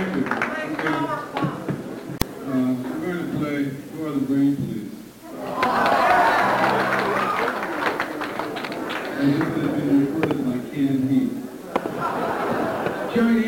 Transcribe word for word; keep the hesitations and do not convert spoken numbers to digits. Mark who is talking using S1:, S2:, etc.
S1: Thank you. Okay. Uh, we're going to play Who Are the Brain Police? And this has been recorded by Ken Heath. Jerry